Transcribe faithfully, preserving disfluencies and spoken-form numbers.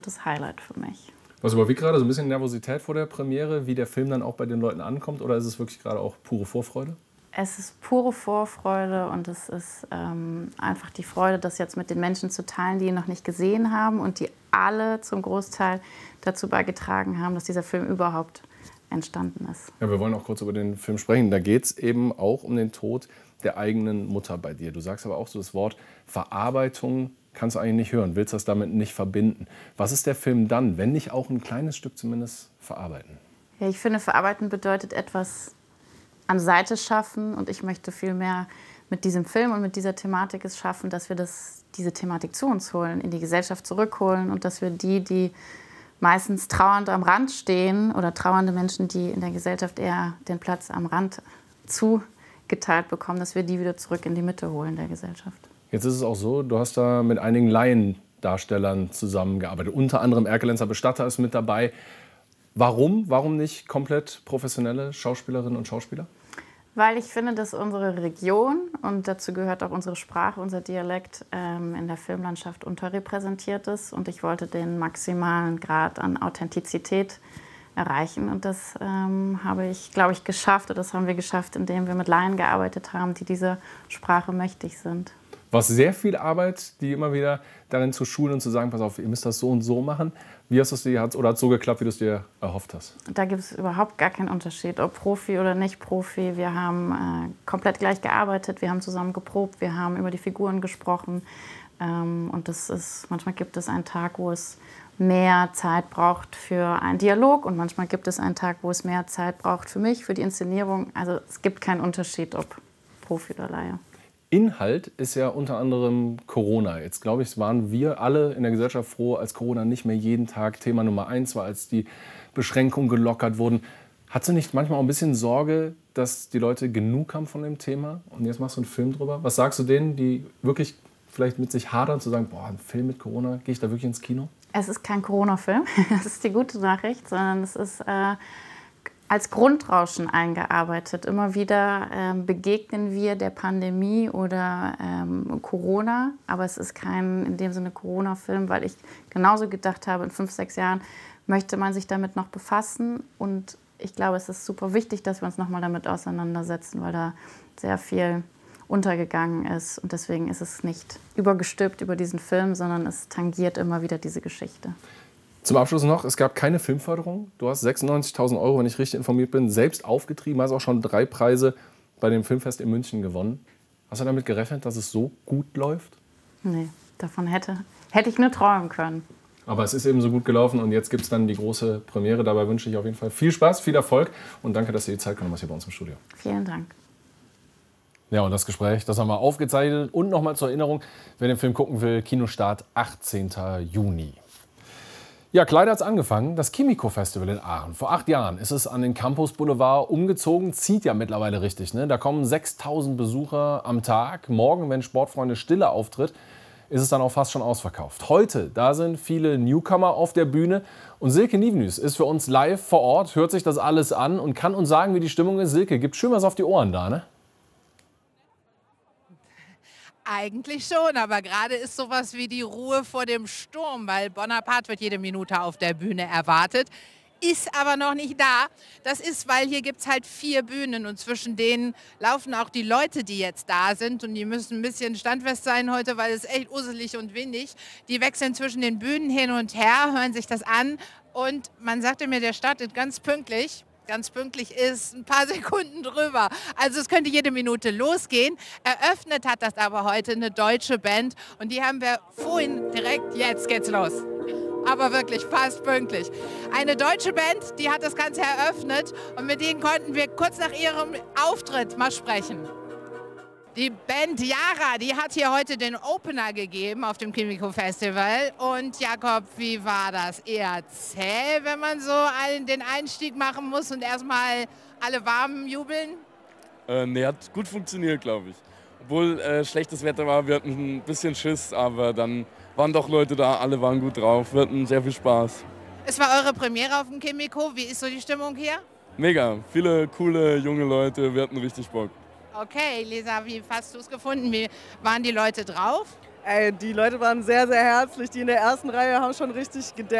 das Highlight für mich. Was überwiegt gerade? So ein bisschen Nervosität vor der Premiere, wie der Film dann auch bei den Leuten ankommt? Oder ist es wirklich gerade auch pure Vorfreude? Es ist pure Vorfreude und es ist ähm, einfach die Freude, das jetzt mit den Menschen zu teilen, die ihn noch nicht gesehen haben und die alle zum Großteil dazu beigetragen haben, dass dieser Film überhaupt entstanden ist. Ja, wir wollen auch kurz über den Film sprechen. Da geht es eben auch um den Tod der eigenen Mutter bei dir. Du sagst aber auch so das Wort Verarbeitung kannst du eigentlich nicht hören, willst das damit nicht verbinden. Was ist der Film dann, wenn nicht auch ein kleines Stück zumindest verarbeiten? Ja, ich finde, verarbeiten bedeutet etwas an Seite schaffen und ich möchte viel mehr mit diesem Film und mit dieser Thematik es schaffen, dass wir das, diese Thematik zu uns holen, in die Gesellschaft zurückholen und dass wir die, die meistens trauernd am Rand stehen oder trauernde Menschen, die in der Gesellschaft eher den Platz am Rand zugeteilt bekommen, dass wir die wieder zurück in die Mitte holen der Gesellschaft. Jetzt ist es auch so, du hast da mit einigen Laiendarstellern zusammengearbeitet. Unter anderem Erkelenzer Bestatter ist mit dabei. Warum? Warum nicht komplett professionelle Schauspielerinnen und Schauspieler? Weil ich finde, dass unsere Region, und dazu gehört auch unsere Sprache, unser Dialekt, ähm, in der Filmlandschaft unterrepräsentiert ist. Und ich wollte den maximalen Grad an Authentizität erreichen. Und das ähm, habe ich, glaube ich, geschafft. Und das haben wir geschafft, indem wir mit Laien gearbeitet haben, die dieser Sprache mächtig sind. War sehr viel Arbeit, die immer wieder darin zu schulen und zu sagen, pass auf, ihr müsst das so und so machen. Wie hast du es dir, oder hat es so geklappt, wie du es dir erhofft hast? Da gibt es überhaupt gar keinen Unterschied, ob Profi oder nicht Profi. Wir haben äh, komplett gleich gearbeitet, wir haben zusammen geprobt, wir haben über die Figuren gesprochen. Ähm, und das ist, manchmal gibt es einen Tag, wo es mehr Zeit braucht für einen Dialog und manchmal gibt es einen Tag, wo es mehr Zeit braucht für mich, für die Inszenierung. Also es gibt keinen Unterschied, ob Profi oder Laie. Inhalt ist ja unter anderem Corona. Jetzt glaube ich, waren wir alle in der Gesellschaft froh, als Corona nicht mehr jeden Tag Thema Nummer eins war, als die Beschränkungen gelockert wurden. Hattest du nicht manchmal auch ein bisschen Sorge, dass die Leute genug haben von dem Thema? Und jetzt machst du einen Film drüber. Was sagst du denen, die wirklich vielleicht mit sich hadern, zu sagen, boah, ein Film mit Corona, gehe ich da wirklich ins Kino? Es ist kein Corona-Film, das ist die gute Nachricht, sondern es ist äh, als Grundrauschen eingearbeitet. Immer wieder ähm, begegnen wir der Pandemie oder ähm, Corona, aber es ist kein in dem Sinne Corona-Film, weil ich genauso gedacht habe, in fünf, sechs Jahren möchte man sich damit noch befassen und ich glaube, es ist super wichtig, dass wir uns noch mal damit auseinandersetzen, weil da sehr viel untergegangen ist und deswegen ist es nicht übergestülpt über diesen Film, sondern es tangiert immer wieder diese Geschichte. Zum Abschluss noch, es gab keine Filmförderung. Du hast sechsundneunzigtausend Euro, wenn ich richtig informiert bin, selbst aufgetrieben, hast auch schon drei Preise bei dem Filmfest in München gewonnen. Hast du damit gerechnet, dass es so gut läuft? Nee, davon hätte, hätte ich nur träumen können. Aber es ist eben so gut gelaufen und jetzt gibt es dann die große Premiere. Dabei wünsche ich auf jeden Fall viel Spaß, viel Erfolg und danke, dass du die Zeit genommen hast hier bei uns im Studio. Vielen Dank. Ja, und das Gespräch, das haben wir aufgezeichnet. Und nochmal zur Erinnerung, wer den Film gucken will, Kinostart achtzehnten Juni. Ja, Kleider hat's angefangen, das Kimiko-Festival in Aachen. Vor acht Jahren ist es an den Campus Boulevard umgezogen, zieht ja mittlerweile richtig. Ne? Da kommen sechstausend Besucher am Tag. Morgen, wenn Sportfreunde Stille auftritt, ist es dann auch fast schon ausverkauft. Heute, da sind viele Newcomer auf der Bühne. Und Silke Nivenhuis ist für uns live vor Ort, hört sich das alles an und kann uns sagen, wie die Stimmung ist. Silke, gibt schön was auf die Ohren da, ne? Eigentlich schon, aber gerade ist sowas wie die Ruhe vor dem Sturm, weil Bonaparte wird jede Minute auf der Bühne erwartet, ist aber noch nicht da. Das ist, weil hier gibt es halt vier Bühnen und zwischen denen laufen auch die Leute, die jetzt da sind und die müssen ein bisschen standfest sein heute, weil es echt uselig und windig. Die wechseln zwischen den Bühnen hin und her, hören sich das an und man sagte mir, der startet ganz pünktlich. Ganz pünktlich ist ein paar Sekunden drüber. Also es könnte jede Minute losgehen. Eröffnet hat das aber heute eine deutsche Band und die haben wir vorhin direkt, jetzt geht's los. Aber wirklich fast pünktlich. Eine deutsche Band, die hat das Ganze eröffnet und mit denen konnten wir kurz nach ihrem Auftritt mal sprechen. Die Band Yara, die hat hier heute den Opener gegeben auf dem Kimiko Festival. Und Jakob, wie war das? Eher zäh, wenn man so den Einstieg machen muss und erstmal alle warm jubeln? Äh, nee, hat gut funktioniert, glaube ich. Obwohl äh, schlechtes Wetter war, wir hatten ein bisschen Schiss, aber dann waren doch Leute da, alle waren gut drauf, wir hatten sehr viel Spaß. Es war eure Premiere auf dem Kimiko, wie ist so die Stimmung hier? Mega, viele coole junge Leute, wir hatten richtig Bock. Okay, Lisa, wie hast du es gefunden? Wie waren die Leute drauf? Ey, die Leute waren sehr, sehr herzlich. Die in der ersten Reihe haben schon richtig gedammt.